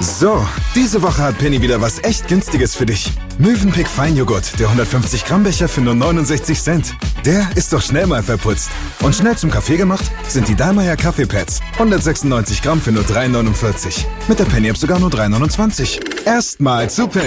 So, diese Woche hat Penny wieder was echt Günstiges für dich. Mövenpick Feinjoghurt, der 150 Gramm Becher für nur 69 Cent. Der ist doch schnell mal verputzt. Und schnell zum Kaffee gemacht sind die Dallmayr Kaffeepads. 196 Gramm für nur 3,49. Mit der Penny App sogar nur 3,29. Erstmal super.